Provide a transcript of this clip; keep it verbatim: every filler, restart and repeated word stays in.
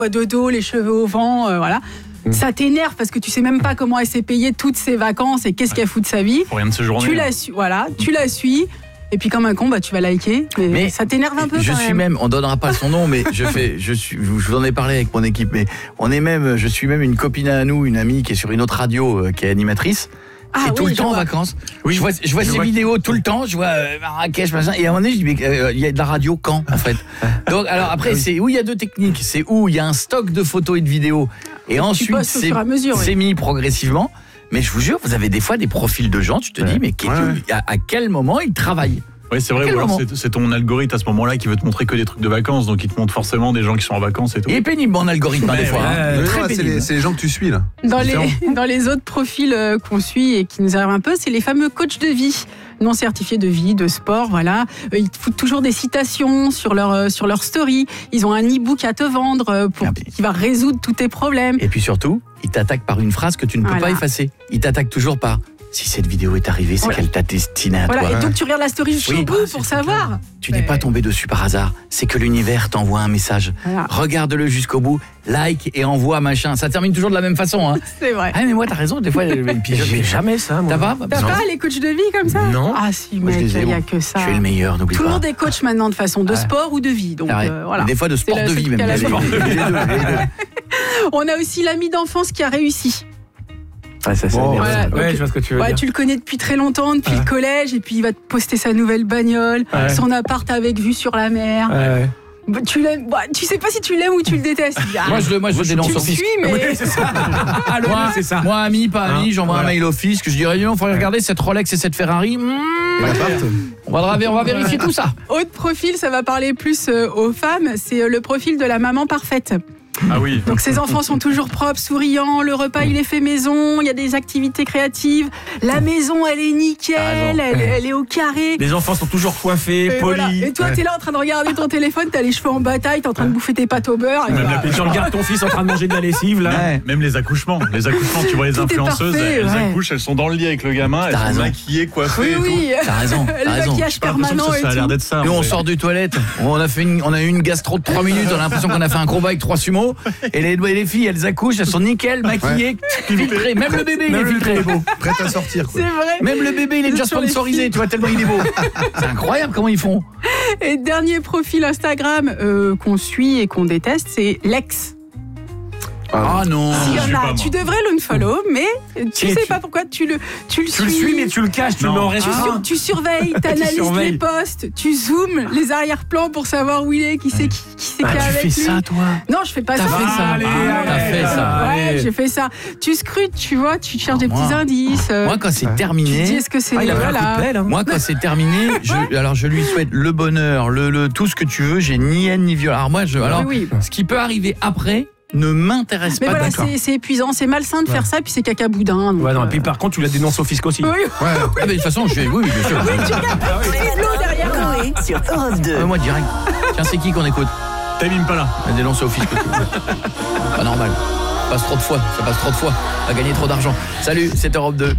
de dos, les cheveux au vent, euh, voilà. Mmh. Ça t'énerve parce que tu sais même pas comment elle s'est payée toutes ses vacances et qu'est-ce qu'elle fout de sa vie. Faut rien de séjourner. Tu la suis, voilà, tu la suis. Et puis comme un con, bah tu vas liker. Mais, mais ça t'énerve un peu. Je quand suis même. même, on donnera pas son nom, mais je fais, je suis, je vous en ai parlé avec mon équipe, mais on est même, je suis même une copine à nous, une amie qui est sur une autre radio, euh, qui est animatrice. Ah, et oui, tout le temps vois. en vacances. Oui, je vois, je vois je ces vois vidéos tout le temps. Je vois euh, Marrakech, machin. Et à un moment donné, je dis mais il euh, y a de la radio quand en fait. Donc alors après, c'est où il y a deux techniques. C'est où il y a un stock de photos et de vidéos. Et tu ensuite, c'est, mesure, c'est oui. mis progressivement. Mais je vous jure, vous avez des fois des profils de gens. Tu te ouais. dis mais ouais. à, à quel moment ils travaillent? Oui, c'est vrai, ou alors c'est, c'est ton algorithme à ce moment-là qui veut te montrer que des trucs de vacances, donc il te montre forcément des gens qui sont en vacances et tout. Il est pénible mon algorithme hein, des fois. Hein. Ouais, Très ouais, c'est, les, c'est les gens que tu suis là. Dans les, dans les autres profils euh, qu'on suit et qui nous arrivent un peu, c'est les fameux coachs de vie, non certifiés de vie, de sport, voilà. Euh, ils te foutent toujours des citations sur leur, euh, sur leur story. Ils ont un e-book à te vendre euh, pour, ah, qui va résoudre tous tes problèmes. Et puis surtout, ils t'attaquent par une phrase que tu ne peux voilà. pas effacer. Ils t'attaquent toujours par si cette vidéo est arrivée, c'est voilà. qu'elle t'a destiné à voilà. toi. Et donc tu regardes la story jusqu'au oui, bout bah, pour savoir. Tu n'es pas tombé dessus par hasard, c'est que l'univers t'envoie un message. Voilà. Regarde-le jusqu'au bout, like et envoie machin. Ça termine toujours de la même façon. Hein. C'est vrai. Ah mais moi t'as raison, des fois puis je fais jamais ça. Moi. T'as pas T'as pas les coachs de vie comme ça? Non. Ah si mec, il n'y a que ça. Je suis le meilleur, n'oublie Tout pas. le monde est coach maintenant de façon de sport ah. ou de vie. Donc euh, voilà. Des fois de sport de vie même. Les deux, les deux. On a aussi l'ami d'enfance qui a réussi. Ah, ça, c'est bon, bien. Voilà, ouais, je vois ce que tu veux ouais, dire. Tu le connais depuis très longtemps, depuis ouais. le collège, et puis il va te poster sa nouvelle bagnole, ouais. son appart avec vue sur la mer. Ouais. Bah, tu l'aimes, bah, tu sais pas si tu l'aimes ou tu le détestes. Ah, moi je le, moi je le dénonce tu au fisc. fisc. Mais... Oui, c'est ça. Ah, le moi, c'est ça. Moi ami, pas ami, hein, j'envoie voilà. un mail au fisc, je dirais non, faut regarder cette Rolex et cette Ferrari. Mmh, on va on va vérifier tout ça. Autre profil, ça va parler plus euh, aux femmes, c'est euh, le profil de la maman parfaite. Ah oui. Donc ses enfants sont toujours propres, souriants, le repas il est fait maison, il y a des activités créatives, la maison elle est nickel, ah, elle, elle est au carré. Les enfants sont toujours coiffés, et polis. Voilà. Et toi ouais. t'es là en train de regarder ton téléphone, t'as les cheveux en bataille, t'es en train de bouffer tes pâtes au beurre. Même la tu regardes ton fils en train de manger de la lessive là. Ouais. Même les accouchements, les accouchements, tu vois les tout influenceuses, parfait, elles ouais. accouchent, elles sont dans le lit avec le gamin, elles t'as sont raison. maquillées, coiffées oui, et oui. tout. T'as raison. T'as le raison. maquillage permanent ça, et ça a l'air tout. d'être ça. Nous on sort des toilettes, on a fait une, on a eu une gastro de trois minutes, on a l'impression qu'on a fait un combat avec trois sumos et les, les filles elles accouchent, elles sont nickel, maquillées, ouais. filtrées, même le bébé il est filtré. Prêt à sortir quoi. C'est vrai. Même le bébé il est déjà sponsorisé, tu vois tellement il est beau. C'est incroyable comment ils font. Et dernier profil Instagram euh, qu'on suit et qu'on déteste, c'est l'ex. Ah non. S'il y en a, tu devrais l'unfollow, mais tu sais pas pourquoi tu le tu le Tu suis. le suis mais tu le caches, tu le mets en réseau. Tu, sur, tu surveilles, t'analyses les posts, tu zoomes les arrière-plans pour savoir où il est, qui c'est qui, qui c'est ah, qui est avec lui. Tu fais ça toi? Non, je fais pas T'as ça. Fait ça. Allez, ah, t'as fait ça. Ouais, j'ai fait ça. Tu scrutes, tu vois, tu cherches des moi, petits indices. Euh, moi quand c'est tu terminé, dis est-ce que c'est ah, il a voilà. pelle, hein. Moi quand c'est terminé, je, alors je lui souhaite le bonheur, le, le tout ce que tu veux, j'ai ni haine ni violence. Alors moi je alors oui, oui. ce qui peut arriver après ne m'intéresse mais pas. Voilà, c'est, c'est épuisant, c'est malsain de ouais. faire ça, puis c'est caca boudin. Donc ouais, non, euh... et puis par contre, tu la dénonces au fisc aussi. Oui, ouais. Ah, mais de toute façon, je vais. Oui, bien sûr. Oui, tu regardes l'eau derrière Coé sur Europe deux. Ah, moi, direct. Tiens, c'est qui qu'on écoute? T'aimes pas là. La dénonce au fisc. Pas normal. Ça passe trop de fois. Ça passe trop de fois. On a gagné trop d'argent. Salut, c'est Europe deux.